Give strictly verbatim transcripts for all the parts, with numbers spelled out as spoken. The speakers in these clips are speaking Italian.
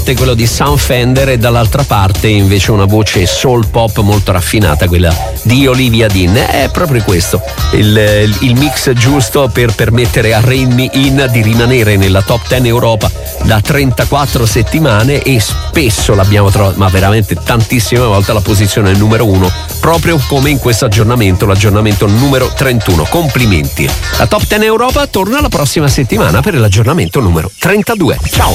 quello di Sam Fender, e dall'altra parte invece una voce soul pop molto raffinata, quella di Olivia Dean. È proprio questo il, il mix giusto per permettere a Rain Me In di rimanere nella top dieci Europa da trentaquattro settimane, e spesso l'abbiamo trovata, ma veramente tantissime volte, alla posizione numero uno, proprio come in questo aggiornamento, l'aggiornamento numero trentuno. Complimenti. La top dieci Europa torna la prossima settimana per l'aggiornamento numero trentadue. Ciao.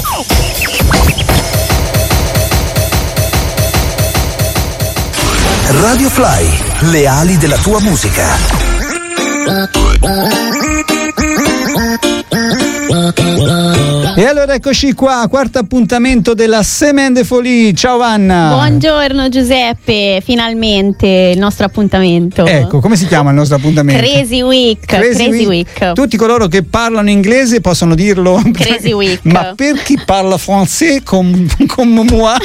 Radio Fly, le ali della tua musica. E allora eccoci qua, quarto appuntamento della Semaine de Folie. Ciao Anna. Buongiorno Giuseppe, finalmente il nostro appuntamento. Ecco, come si chiama il nostro appuntamento? Crazy Week. Crazy, Crazy Week. Week. Tutti coloro che parlano inglese possono dirlo. Crazy Week. Ma per chi parla francese come, come moi,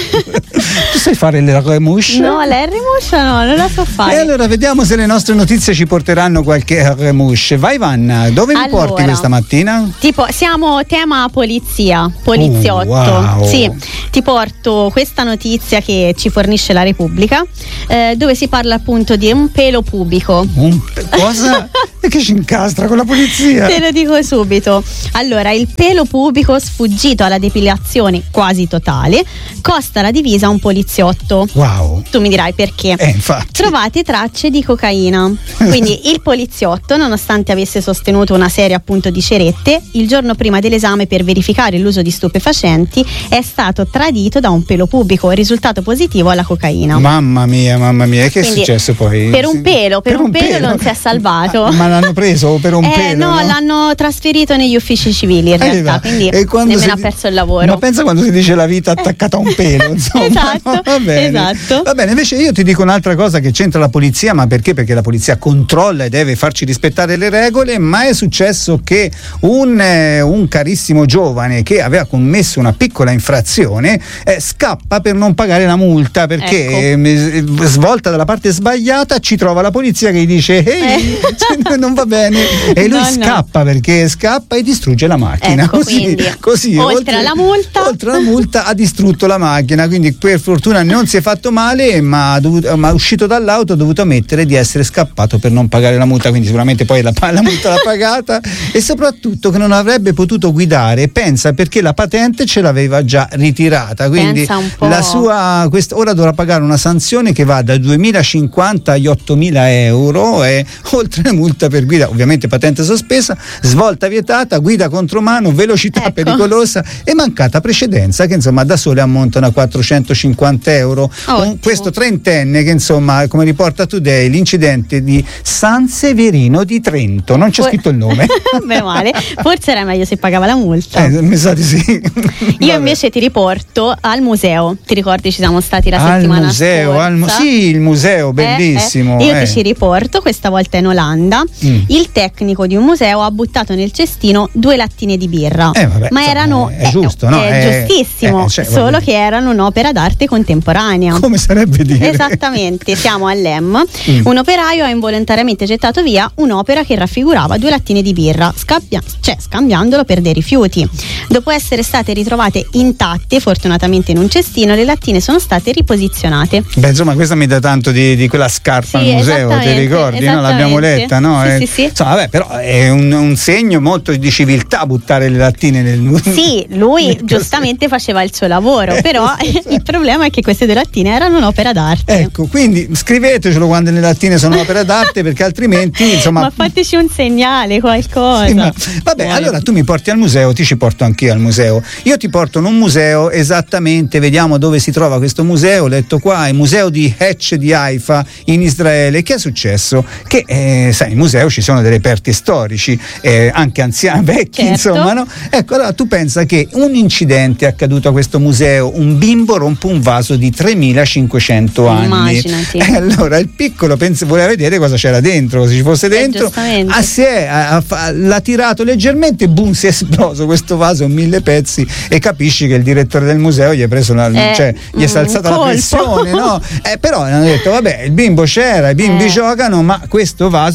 tu sai fare le remouche? No, la remouche no, non la so fare. E allora vediamo se le nostre notizie ci porteranno qualche remouche. Vai Vanna, dove mi allora, porti questa mattina? Tipo, siamo tema polizia, poliziotto. Oh, wow. Sì, ti porto questa notizia che ci fornisce la Repubblica, eh, dove si parla appunto di un pelo pubico. Un pe- cosa? E che ci incastra con la polizia? Te lo dico subito. Allora, il pelo pubico sfuggito alla depilazione quasi totale costa la divisa a un poliziotto. Wow. Tu mi dirai perché. Eh, infatti. Trovate tracce di cocaina. Quindi il poliziotto, nonostante avesse sostenuto una serie appunto di cerette, il giorno prima dell'esame per verificare l'uso di stupefacenti è stato tradito da un pelo pubico, risultato positivo alla cocaina. Mamma mia, mamma mia, che Quindi, è successo poi? Per un pelo, per, per un, un pelo, pelo non si è salvato. Ma, ma l'hanno preso per un eh, pelo? No, no, l'hanno trasferito negli uffici civili in realtà, eh, quindi e nemmeno si, ha perso il lavoro. Ma pensa quando si dice la vita attaccata a un pelo, insomma. Esatto, no? Va bene. esatto. Va bene, invece io ti dico un'altra cosa che c'entra la polizia, ma perché? Perché la polizia controlla e deve farci rispettare le regole, ma è successo che un, eh, un carissimo giovane che aveva commesso una piccola infrazione eh, scappa per non pagare la multa, perché ecco. eh, svolta dalla parte sbagliata ci trova la polizia che gli dice ehi, eh. non va bene, e lui no, scappa no. perché scappa e distrugge la macchina. Ecco, così, così oltre, oltre alla multa oltre alla multa ha distrutto la macchina, quindi per fortuna non si è fatto male, ma, dovuto, ma uscito dall'auto ha dovuto ammettere di essere scappato per non pagare la multa, quindi sicuramente poi la, la multa l'ha pagata, e soprattutto che non avrebbe potuto guidare, pensa, perché la patente ce l'aveva già ritirata, quindi la sua quest, ora dovrà pagare una sanzione che va da duemilacinquanta agli ottomila euro, e oltre la multa per guida, ovviamente patente sospesa, svolta vietata, guida contromano, velocità ecco. pericolosa e mancata precedenza, che insomma da sole ammontano a quattrocentocinquanta euro. Con questo trentenne che insomma, come riporta Today, l'incidente di San Severino di Trento, non c'è For- scritto il nome. Meno male, forse era meglio se pagava la multa. Eh, mi sa di sì. Io invece ti riporto al museo, ti ricordi ci siamo stati la al settimana museo, scorsa? Al museo, sì, il museo, bellissimo. Eh, eh. Io eh. ti ci riporto, questa volta in Olanda, mm. il tecnico di un museo ha buttato nel cestino due lattine di birra, eh, vabbè, ma erano, è giusto, no? È, è giustissimo, eh, cioè, solo che erano un'opera d'arte contemporanea. Come sarebbe dire? Esattamente, siamo all'E M. Mm. Un operaio ha involontariamente gettato via un'opera che raffigurava due lattine di birra, scabbia- cioè scambiandolo per dei rifiuti. Dopo essere state ritrovate intatte, fortunatamente in un cestino, le lattine sono state riposizionate. Beh, insomma, questa mi dà tanto di, di quella scarpa sì, al museo, ti ricordi? No? L'abbiamo letta, no? Sì, eh, sì, sì. Insomma, vabbè, però è un, un segno molto di civiltà buttare le lattine nel museo. Sì, lui giustamente faceva il suo lavoro, eh, però sì. il problema è che queste due lattine erano un'opera d'arte. Ecco, quindi scrivetecelo quando le lattine sono opera d'arte, perché altrimenti, insomma. Ma fateci un segnale, qualcosa. Sì, ma, vabbè, Buono. Allora tu mi porti al museo, ti ci porto anch'io al museo. Io ti porto in un museo, esattamente, vediamo dove si trova questo museo. Ho letto qua, il museo di Hetch di Haifa in Israele. Che è successo? Che eh, sai, in museo ci sono dei reperti storici, eh, anche anziani, vecchi, certo. insomma, no? Ecco, allora tu pensa che un incidente è accaduto a questo museo, un bimbo rompe un vaso di tremilacinquecento anni. Immaginati. E allora il piccolo pensa, voleva vedere cosa c'era dentro, cosa ci fosse dentro. Eh, ah, si è, ha, ha, l'ha tirato leggermente, boom, si è esploso questo vaso in mille pezzi, e capisci che il direttore del museo gli ha preso una, eh, cioè gli è salzata la pressione, no? Eh, però hanno detto vabbè, il bimbo c'era, i bimbi eh. giocano, ma questo vaso c'è da dire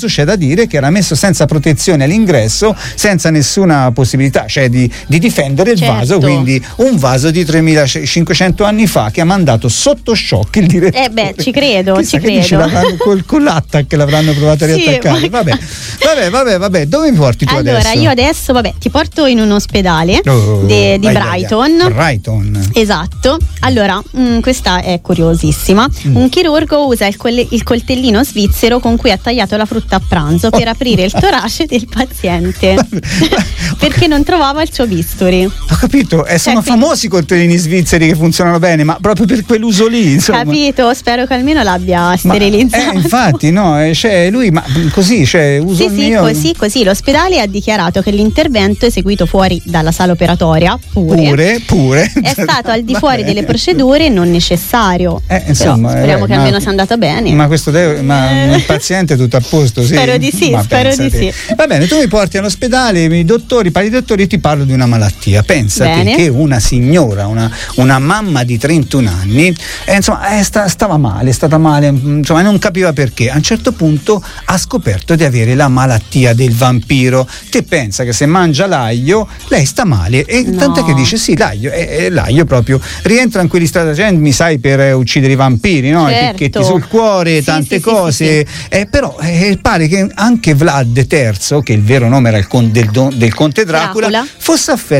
dire che era messo senza protezione all'ingresso, senza nessuna possibilità, cioè di, di difendere il certo. vaso, quindi un vaso di tremilacinquecento anni fa che ha mandato sotto shock il direttore. Eh beh, ci credo, Chissà ci che dici, credo. l'avranno- col, con l'attack l'avranno provato a Sì, riattaccare. ma- Vabbè, vabbè, vabbè, vabbè, dove mi porti tu Allora, adesso? io adesso, vabbè, ti porto in un ospedale Oh, de- di ai, ai, ai. Brighton. Brighton. Esatto, allora mh, questa è curiosissima. Mm. Un chirurgo usa il, colle- il coltellino svizzero con cui ha tagliato la frutta a pranzo per aprire il torace del paziente perché non trovava il suo bisturi. Ho capito, eh, sono Cioè, quindi- famosi i coltellini svizzeri che funzionano bene, ma proprio per quell'uso lì, insomma. Capito? Spero che almeno l'abbia Ma- sterilizzato. eh, infatti, no, eh, cioè lui, ma così, cioè, uso Sì, il sì, mio. così, così. L'ospedale ha dichiarato che l'intervento eseguito fuori dalla sala operatoria, pure, Pure, pure. è stato al di fuori Vabbè. delle procedure non necessario. Eh, insomma, Però speriamo eh, che ma- almeno sia andata bene. Ma questo de- ma Eh. il paziente è tutto a posto, sì? Spero di sì, Ma spero di pensate. sì. Va bene, tu mi porti all'ospedale, i dottori, parli di dottori, io ti parlo di una malattia. Pensate Bene. che una signora, una, una mamma di trentuno anni, eh, insomma, eh, sta- stava male, è stata male, insomma, non capiva perché. A un certo punto ha scoperto di avere la malattia del vampiro. Te pensa che se mangia l'aglio, lei sta male, e No. tant'è che dice sì, l'aglio, è, è l'aglio proprio rientra in quegli stratagemmi, sai, per eh, uccidere i vampiri, no? I Certo. picchetti sul cuore, Sì, tante sì, sì, cose. sì, Eh, però eh, pare che anche Vlad terzo, che il vero nome era il con- del, don- del conte Dracula, Dracula. fosse affetto